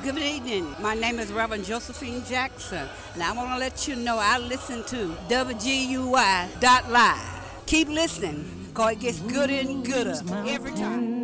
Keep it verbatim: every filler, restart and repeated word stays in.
Good evening. My name is Reverend Josephine Jackson, and I want to let you know I listen to W G U Y dot live. Keep listening, because it gets gooder and gooder every time.